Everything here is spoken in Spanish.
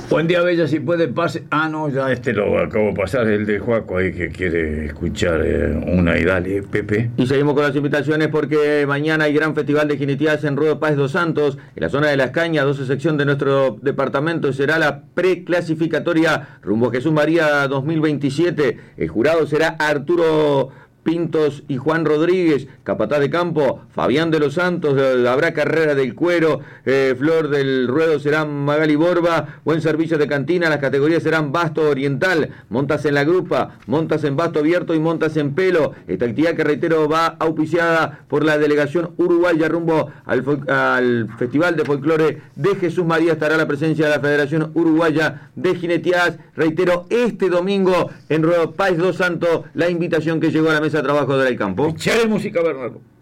Buen día, Bella, si puede pase. Ah, no, ya lo acabo de pasar, el de Juaco ahí que quiere escuchar una y dale, Pepe. Y seguimos con las invitaciones porque mañana hay gran festival de jineteadas en Ruedo Páez dos Santos, en la zona de Las Cañas, 12 sección de nuestro departamento. Será la preclasificatoria rumbo a Jesús María 2027. El jurado será Arturo Pintos y Juan Rodríguez, capataz de campo, Fabián de los Santos, habrá carrera del cuero, Flor del Ruedo será Magali Borba, buen servicio de cantina, las categorías serán basto oriental, montas en la grupa, montas en basto abierto y montas en pelo. Esta actividad que reitero va auspiciada por la delegación uruguaya rumbo al Festival de Folclore de Jesús María. Estará la presencia de la Federación Uruguaya de Jineteadas, reitero, este domingo en Ruedo Páez dos Santos, la invitación que llegó a la mesa de trabajo del campo. Echale música, Bernardo.